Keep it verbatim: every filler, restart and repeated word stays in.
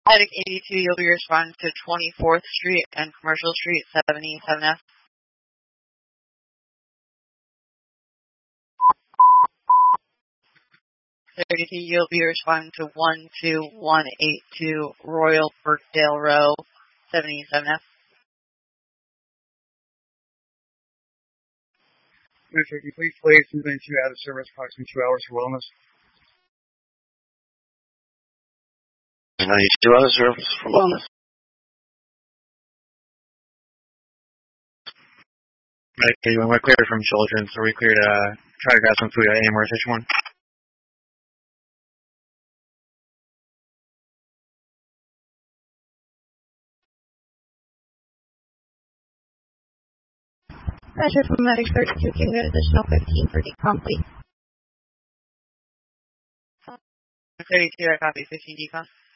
Medic eighty-two, you'll be responding to twenty-fourth Street and Commercial Street, seventy-seven F. thirty-two, you'll be responding to one two one eight two Royal Birkdale Row, seventy-seven F. Metro, can you please place ninety-two out of service approximately two hours for wellness? ninety-two out of service for wellness. Okay, when we're cleared from children, so we cleared, uh, try to grab some food at Amherst H one. Measure from Medic thirty-two, can get additional fifteen for decom, please. thirty-two, I copy, fifteen decom.